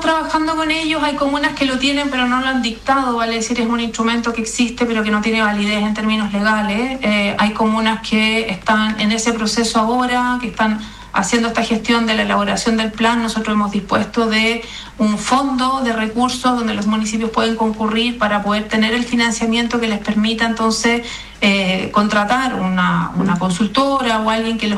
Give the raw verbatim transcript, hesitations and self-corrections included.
trabajando con ellos, hay comunas que lo tienen pero no lo han dictado, vale decir, es un instrumento que existe pero que no tiene validez en términos legales. Eh, hay comunas que están en ese proceso ahora, que están haciendo esta gestión de la elaboración del plan. Nosotros hemos dispuesto de un fondo de recursos donde los municipios pueden concurrir para poder tener el financiamiento que les permita entonces eh, contratar una, una consultora o alguien que los